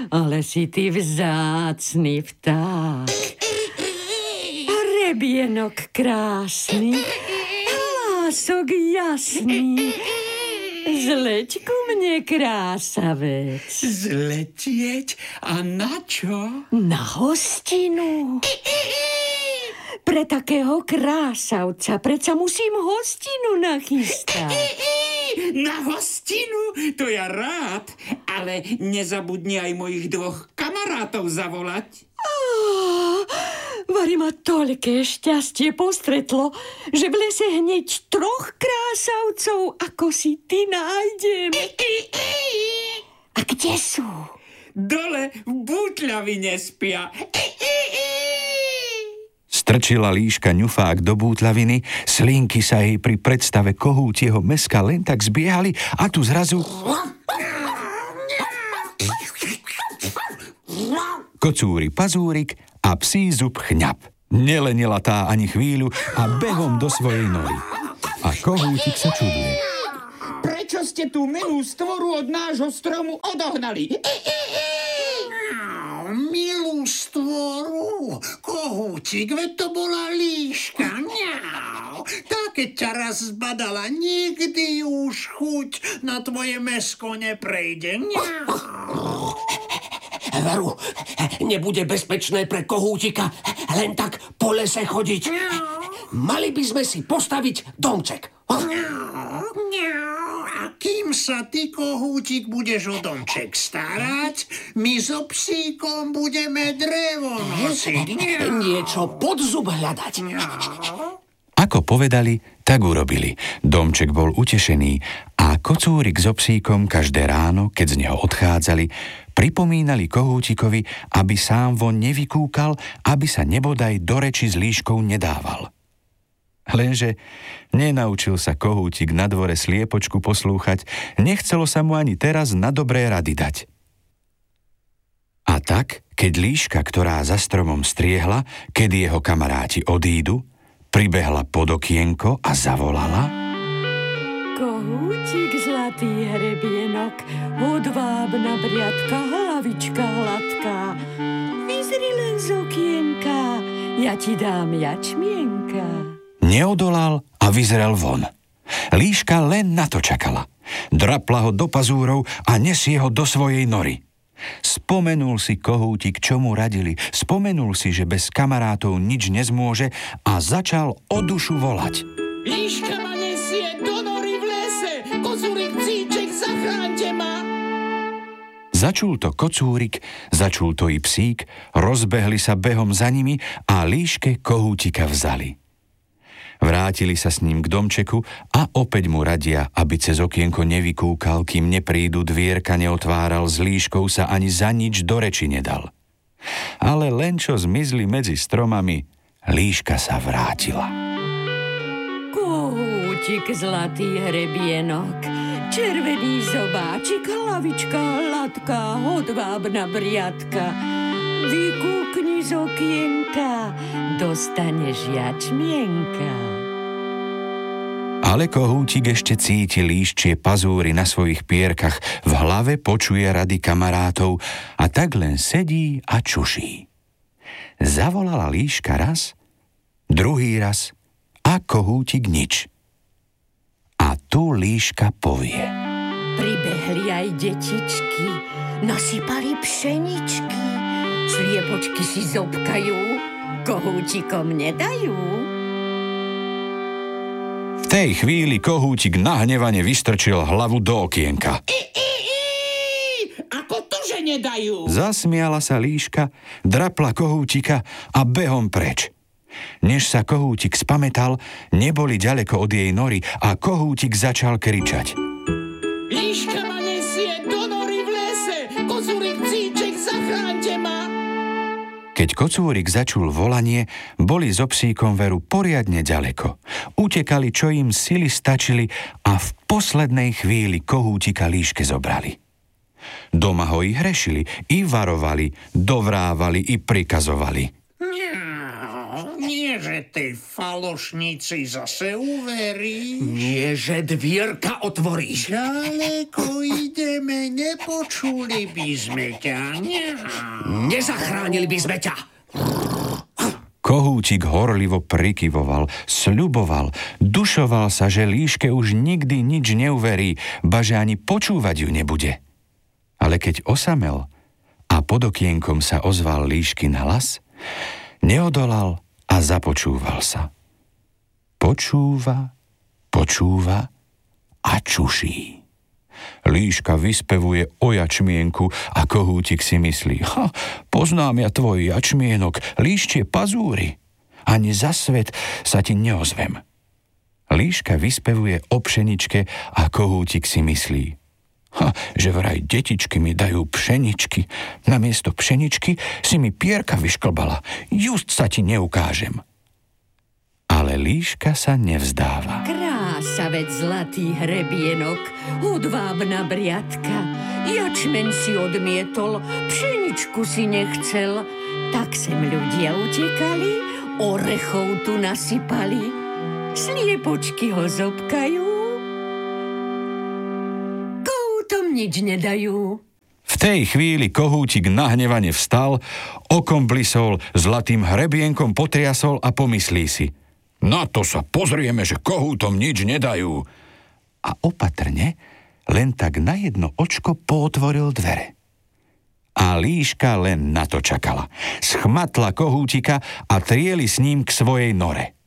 ale si ty vzácny vták. Rebienok krásny, hlások jasný. Zleť ku mne, krásavec. Zletieť? A na čo? Na hostinu. Pre takého krásavca predsa musím hostinu nachystať. Na hostinu? To ja rád. Ale nezabudni aj mojich 2 kamarátov zavolať. Vari ma toľké šťastie postretlo, že v lese hneď 3 krásavcov, ako si ty, nájdem. A kde sú? Dole v bútľavine spia. Strčila líška ňufák do bútľaviny, slinky sa jej pri predstave kohútieho mäska len tak zbiehali a tu zrazu... Kocúri pazúrik a psí zub chňap. Nelenila tá ani chvíľu a behom do svojej nory. A kohútik sa čuduje. Prečo ste tú milú stvoru od nášho stromu odohnali? Milú stvoru? Kohútik, veď to bola líška. Tá, keď ťa raz zbadala, nikdy už chuť na tvoje mäsko neprejde. Veru, nebude bezpečné pre kohútika len tak po lese chodiť. Mali by sme si postaviť domček. A kým sa ty, kohútik, budeš o domček starať, my so psíkom budeme drevo nosiť. Niečo pod zub hľadať. Ako povedali, tak urobili. Domček bol utešený a kocúrik so psíkom každé ráno, keď z neho odchádzali, pripomínali kohútikovi, aby sám von nevykúkal, aby sa nebodaj do reči s líškou nedával. Lenže nenaučil sa kohútik na dvore sliepočku poslúchať, nechcelo sa mu ani teraz na dobré rady dať. A tak, keď líška, ktorá za stromom striehla, kedy jeho kamaráti odídu, pribehla pod okienko a zavolala: Kohútik, zlatý hrebienok, hodvábna briadka, hlavička hladká. Vyzri len z okienka, ja ti dám jačmienka. Neodolal a vyzrel von. Líška len na to čakala. Drapla ho do pazúrov a nesie ho do svojej nory. Spomenul si kohútik, čo mu radili. Spomenul si, že bez kamarátov nič nezmôže a začal o dušu volať. Líška ma nesie do nory v lese. Kocúrik, psíček, zachránte ma. Začul to kocúrik, začul to i psík, rozbehli sa behom za nimi a líške kohútika vzali. Vrátili sa s ním k domčeku a opäť mu radia, aby cez okienko nevykúkal, kým neprídu, dvierka neotváral, s líškou sa ani za nič do reči nedal. Ale len čo zmizli medzi stromami, líška sa vrátila. Kohútik, zlatý hrebienok, červený zobáčik, hlavička hladká, hodvábna briadka. Vykúkni z okienka, dostaneš jačmienka. Ale kohútik ešte cíti líščie pazúry na svojich pierkach, v hlave počuje rady kamarátov a tak len sedí a čuší. Zavolala líška raz, druhý raz a kohútik nič. A tu líška povie: Pribehli aj detičky, nasypali pšeničky, sliepočky si zobkajú, kohútikom nedajú. V tej chvíli kohútik nahnevane vystrčil hlavu do okienka. Ako to, že nedajú? Zasmiala sa líška, drapla kohútika a behom preč. Než sa kohútik spamätal, neboli ďaleko od jej nory a kohútik začal kričať: Líška ma nesie do nory v lese. Kocúrik, psíček, zachránte ma. Keď kocúrik začul volanie, boli so psíkom Veru poriadne ďaleko. Utekali, čo im sily stačili a v poslednej chvíli kohútika líške zobrali. Doma ho i hrešili, i varovali, dovrávali, i prikazovali. Nie, že tej falošnici zase uveríš. Nie, že dvierka otvoríš. Ďaleko ideme, nepočuli by sme ťa. Nezachránili by sme ťa. Kohútik horlivo prikyvoval, sľuboval, dušoval sa, že líške už nikdy nič neuverí, baže ani počúvať ju nebude. Ale keď osamel a pod okienkom sa ozval líškin hlas, neodolal a započúval sa. Počúva, počúva a čuší. Líška vyspevuje o jačmienku a kohútik si myslí: poznám ja tvoj jačmienok, líščie pazúry. Ani za svet sa ti neozvem. Líška vyspevuje o pšeničke a kohútik si myslí: že vraj detičky mi dajú pšeničky. Namiesto pšeničky si mi pierka vyšklbala. Just sa ti neukážem. Ale líška sa nevzdáva. Krásavec zlatý hrebienok, hodvábna briadka. Jačmeň si odmietol, pšeničku si nechcel. Tak sem ľudia utekali, orechov tu nasypali. Sliepočky ho zobkajú, kohútom nič nedajú. V tej chvíli kohútik nahnevane vstal, okom blisol, zlatým hrebienkom potriasol a pomyslí si: na to sa pozrieme, že kohútom nič nedajú. A opatrne, len tak na jedno očko pootvoril dvere. A líška len na to čakala. Schmatla kohútika a trieli s ním k svojej nore.